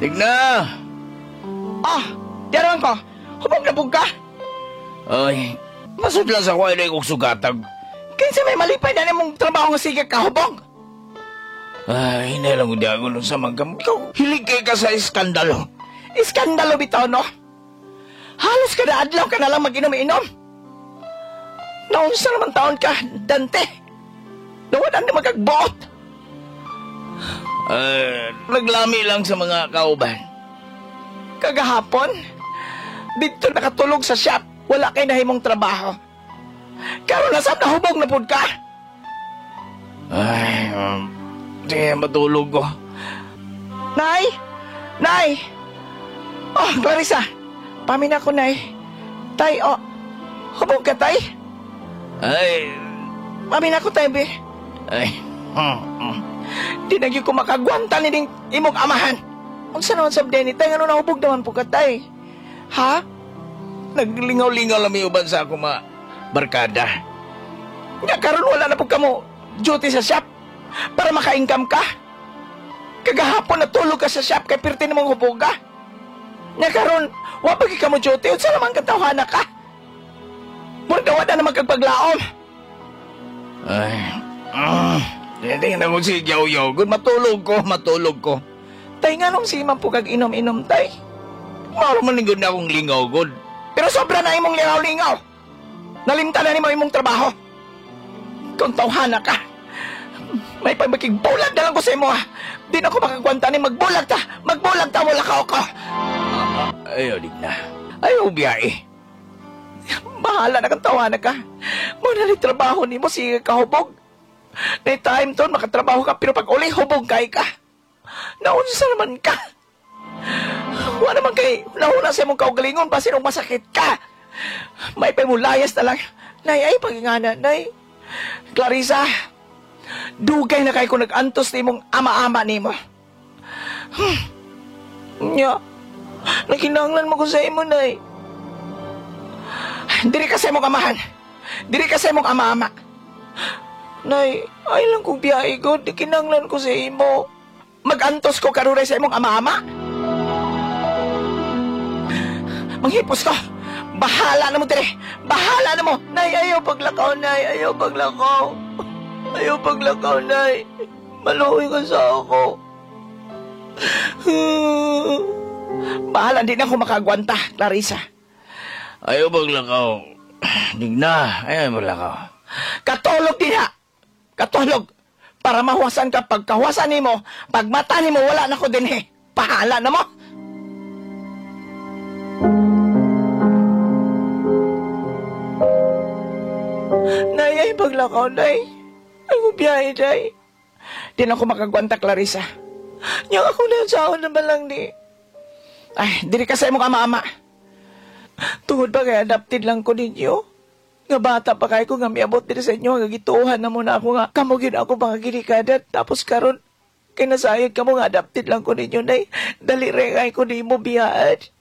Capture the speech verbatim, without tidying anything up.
Digna! Ah, diyaran ko. Hubog na bug ka. Ay, masudlas ako ay kong sugatag. Kinsa may malipay na mong trabaho nga sige ka, hubog. Ay, nalang ko di ako nun sa magam. Ikaw, hiligay ka sa iskandalo. Iskandalo bitaw, no? Halos kada adlaw ka na lang mag-inom-inom. Naunsa naman taon ka, Dante. Nawalan na magagbuot. Ay, naglami lang sa mga kauban. Kagahapon, dito nakatulog sa shop. Wala kay nahimong trabaho. Karon nasab na hubog na pud ka. Ay, um, di matulog ko. Nay! Nay! Oh, Clarissa! Pamin ako, Nay. Tay, oh. Hubog ka, Tay? Ay, Pamin ako, Tay, be. ay, hmm, hmm. Di na gyud ko makagwanta ni ding imong amahan. Unsa naman sab Denny, Tay, ano nahubog naman po ka, Tay? Ha? Naglingaw-lingaw lang may uban sa ako mga barkada. Nga karon wala na po kamo duty sa shop para maka-income ka. Kagahapon natulog ka sa shop kay pirti namang hubog ka. Nga karon wa pa gyud kamo duty unsa naman katawhana ka? Murag wala na magkagpaglaom. Ay, ah, hindi na ko si Yaw-Yaw. Good, matulog ko, matulog ko. Tay nga nung si man po kag inom-inom tay. Maro man good na akong lingaw, good. Pero sobra na imong lingaw-lingaw. Nalimtan na nimo imong trabaho. Kung tawhana ka. May pagmakigbulag na lang ko sa imo ha. Di na ko makagwanta ni magbulag ta. Magbulag ta wala ka ako. Ayaw, di na. Ayaw, biyahe. Bahala na kang tawanan ka. Muna ni trabaho ni mo, sige ka hubog. May time to, makatrabaho ka, pero pag uli, hubog kay ka. Naunsa naman ka. Wala naman kay, nauna sa mong kaugalingon, pa sinong masakit ka. May pamulayas na lang. Nay, ay, pagingana, nay. Clarissa, dugay na kay kung nag-antos ni mong ama-ama ni mo. Hmm. Nya, nakinanglan mo ko sa imo, nay. Diri ka sa imong amahan. Diri ka sa imong ama-ama. Nay, ay lang kong biyahe ko. Di kinanglan ko sa imo. Mag-antos ko karuray sa imong ama-ama. Manghipos ko. Bahala na mo, diri. Bahala na mo. Nay, ayaw paglakaw, nay. Ayaw paglakaw. Ayaw paglakaw, nay. Maluoy ka sa ako. Bahala, di na ako makagwanta, Clarissa. Ayaw maglakaw. Di na, ayaw maglakaw. Katulog din ha. Katulog. Para mahuwasan ka pagkahuwasan ni mo, pag mata ni mo, wala na ko din eh. Pahala na mo. Nay, ay paglakaw, nay. Ay, biyahe, nay. Di na ako makagwanta, Clarissa. Yung ako na sahon na lang ni. Ay, diri ka sa imong ama-ama. Tungod ba kaya adapted lang ko ninyo? Nga bata pa kayo ko nga miabot din sa inyo, nga gituhan na muna ako nga, kamugin ako mga girikada, tapos karon kinasayod ka mo nga adapted lang ko ninyo, nay, dali regay ko ni mo biyaan.